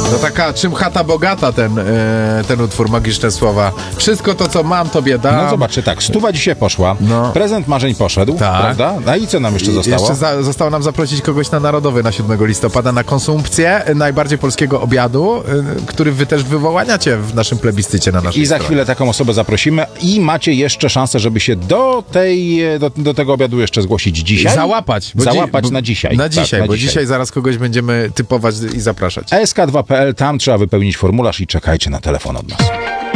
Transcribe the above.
No taka czym chata bogata ten utwór, magiczne słowa. Wszystko to, co mam, tobie dam. No zobaczcie, tak, 100 dzisiaj poszła, prezent marzeń poszedł, tak, prawda? A i co nam jeszcze zostało? Jeszcze zostało nam zaprosić kogoś na Narodowy na 7 listopada na konsumpcję najbardziej polskiego obiadu, który wy też wywołaniacie w naszym plebiscycie na naszej I za stronie. chwilę taką osobę zaprosimy i macie jeszcze szansę, żeby się do tego obiadu jeszcze zgłosić dzisiaj. Załapać. Na dzisiaj. Na dzisiaj, tak, bo dzisiaj zaraz kogoś będziemy typować i zapraszać. sk2.pl, tam trzeba wypełnić formularz i czekajcie na telefon od nas.